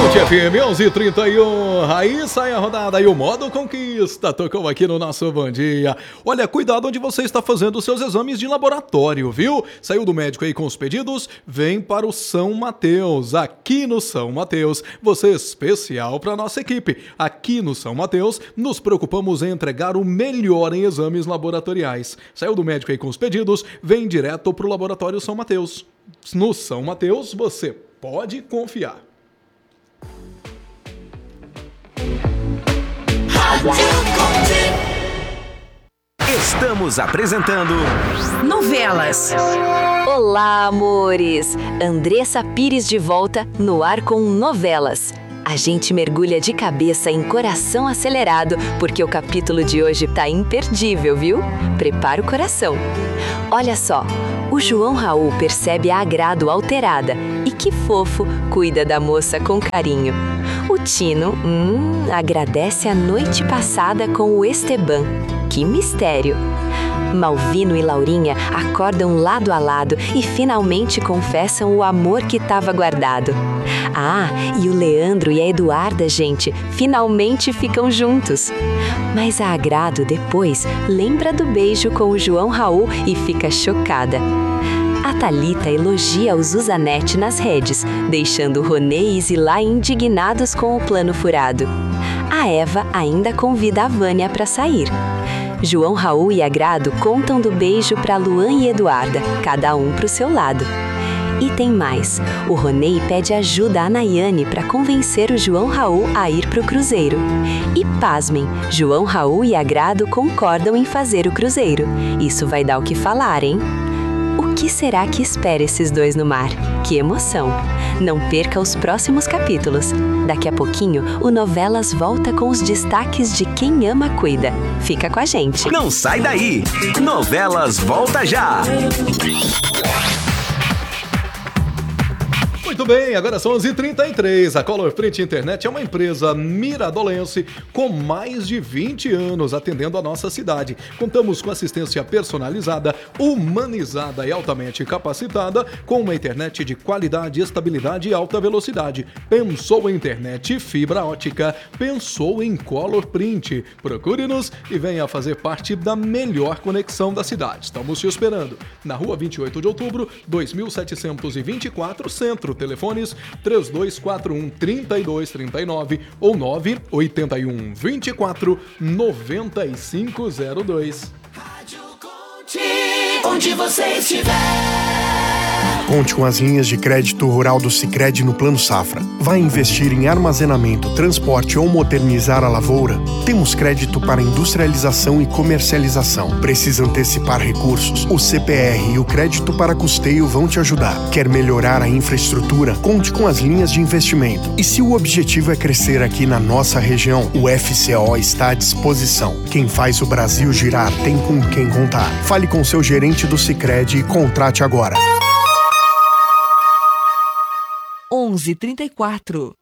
Band FM 11h31, aí sai a rodada e o modo conquista tocou aqui no nosso Bom Dia. Olha, cuidado onde você está fazendo os seus exames de laboratório, viu? Saiu do médico aí com os pedidos? Vem para o São Mateus. Aqui no São Mateus, você é especial para nossa equipe. Aqui no São Mateus, nos preocupamos em entregar o melhor em exames laboratoriais. Saiu do médico aí com os pedidos? Vem direto para o Laboratório São Mateus. No São Mateus, você pode confiar. Estamos apresentando Novelas. Olá, amores! Andressa Pires de volta no ar com Novelas. A gente mergulha de cabeça em Coração Acelerado, porque o capítulo de hoje tá imperdível, viu? Prepara o coração. Olha só, o João Raul percebe a Agrado alterada e, que fofo, cuida da moça com carinho. O Tino, agradece a noite passada com o Esteban. Que mistério! Malvino e Laurinha acordam lado a lado e finalmente confessam o amor que estava guardado. Ah, e o Leandro e a Eduarda, gente, finalmente ficam juntos. Mas a Agrado depois lembra do beijo com o João Raul e fica chocada. A Thalita elogia o Zuzanete nas redes, deixando Ronê e Zilá indignados com o plano furado. A Eva ainda convida a Vânia para sair. João Raul e Agrado contam do beijo para Luan e Eduarda, cada um pro seu lado. E tem mais, o Ronei pede ajuda a Nayane para convencer o João Raul a ir pro cruzeiro. E pasmem, João Raul e Agrado concordam em fazer o cruzeiro. Isso vai dar o que falar, hein? O que será que espera esses dois no mar? Que emoção! Não perca os próximos capítulos. Daqui a pouquinho, o Novelas volta com os destaques de Quem Ama Cuida. Fica com a gente. Não sai daí! Novelas volta já! Muito bem, agora são 11h33. A Color Print Internet é uma empresa miradolense com mais de 20 anos atendendo a nossa cidade. Contamos com assistência personalizada, humanizada e altamente capacitada, com uma internet de qualidade, estabilidade e alta velocidade. Pensou em internet fibra ótica? Pensou em Color Print? Procure-nos e venha fazer parte da melhor conexão da cidade. Estamos te esperando na Rua 28 de Outubro, 2724, Centro. Telefones 3241-3239 ou 981-24-9502. Rádio Conte, onde você estiver. Conte com as linhas de crédito rural do Sicredi no Plano Safra. Vai investir em armazenamento, transporte ou modernizar a lavoura? Temos crédito para industrialização e comercialização. Precisa antecipar recursos? O CPR e o crédito para custeio vão te ajudar. Quer melhorar a infraestrutura? Conte com as linhas de investimento. E se o objetivo é crescer aqui na nossa região, o FCO está à disposição. Quem faz o Brasil girar tem com quem contar. Fale com seu gerente do Sicredi e contrate agora. 11h34.